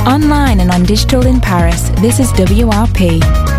Online and on digital in Paris, this is WRP.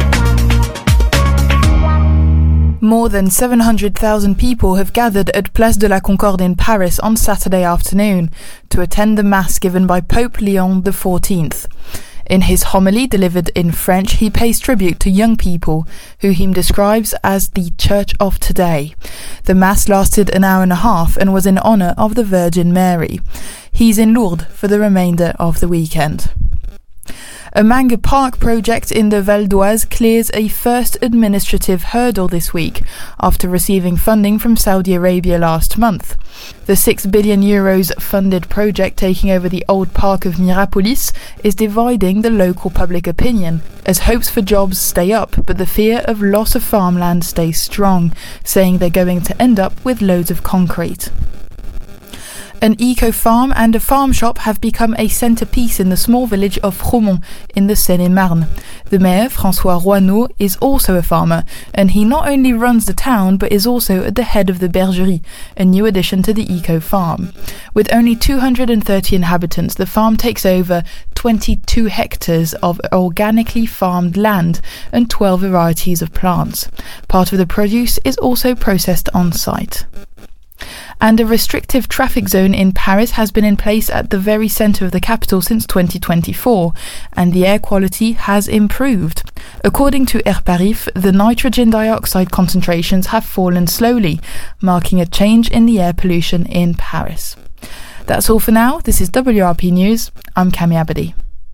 More than 700,000 people have gathered at Place de la Concorde in Paris on Saturday afternoon to attend the Mass given by Pope Leon XIV. In his homily delivered in French, he pays tribute to young people, who he describes as the Church of today. The Mass lasted an hour and a half and was in honour of the Virgin Mary. He's in Lourdes for the remainder of the weekend. A Mangue Park project in the Val d'Oise clears a first administrative hurdle this week after receiving funding from Saudi Arabia last month. The €6 billion funded project taking over the old park of Mirapolis is dividing the local public opinion, as hopes for jobs stay up but the fear of loss of farmland stays strong, saying they're going to end up with loads of concrete. An eco-farm and a farm shop have become a centrepiece in the small village of Froment in the Seine-et-Marne. The mayor, François Roineau, is also a farmer, and he not only runs the town but is also at the head of the Bergerie, a new addition to the eco-farm. With only 230 inhabitants, the farm takes over 22 hectares of organically farmed land and 12 varieties of plants. Part of the produce is also processed on site. And a restrictive traffic zone in Paris has been in place at the very centre of the capital since 2024, and the air quality has improved. According to Air Paris, the nitrogen dioxide concentrations have fallen slowly, marking a change in the air pollution in Paris. That's all for now. This is WRP News. I'm Cami Abadi.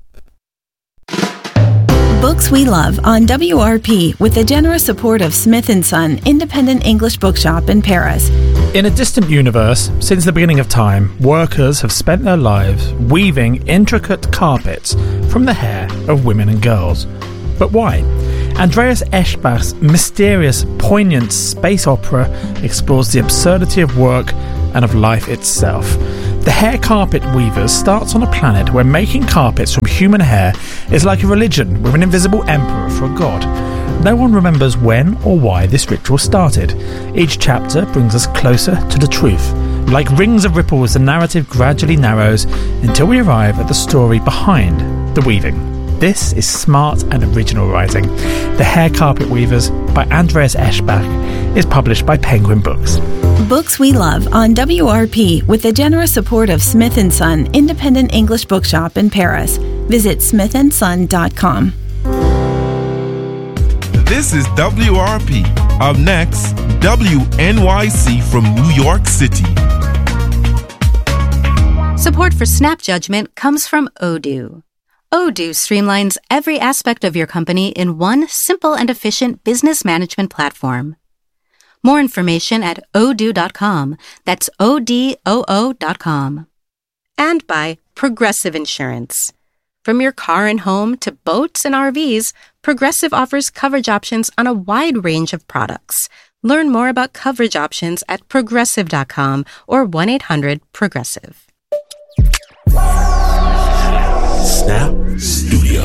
Books we love on WRP with the generous support of Smith & Son, independent English bookshop in Paris. In a distant universe, since the beginning of time, workers have spent their lives weaving intricate carpets from the hair of women and girls. But why? Andreas Eschbach's mysterious, poignant space opera explores the absurdity of work and of life itself. The Hair Carpet Weavers starts on a planet where making carpets from human hair is like a religion with an invisible emperor for a god. No one remembers when or why this ritual started. Each chapter brings us closer to the truth. Like rings of ripples, the narrative gradually narrows until we arrive at the story behind the weaving. This is smart and original writing. The Hair Carpet Weavers by Andreas Eschbach is published by Penguin Books. Books we love on WRP with the generous support of Smith & Son, independent English bookshop in Paris. Visit smithandson.com. This is WRP. Up next, WNYC from New York City. Support for Snap Judgment comes from Odoo. Odoo streamlines every aspect of your company in one simple and efficient business management platform. More information at odoo.com. That's ODOO.com. And by Progressive Insurance. From your car and home to boats and RVs, Progressive offers coverage options on a wide range of products. Learn more about coverage options at progressive.com or 1-800-PROGRESSIVE. Snap Studio.